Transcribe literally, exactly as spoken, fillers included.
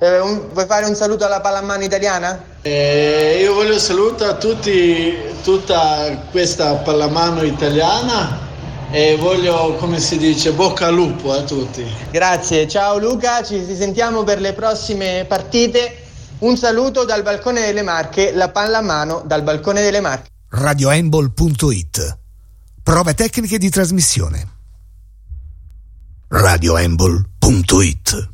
Eh, un, vuoi fare un saluto alla pallamano italiana? Eh, io voglio salutare a tutti, tutta questa pallamano italiana e voglio, come si dice, bocca al lupo a tutti. Grazie, ciao Luca, ci sentiamo per le prossime partite. Un saluto dal balcone delle Marche, la pallamano dal balcone delle Marche. radio handball punto it. Prove tecniche di trasmissione. radio handball punto it.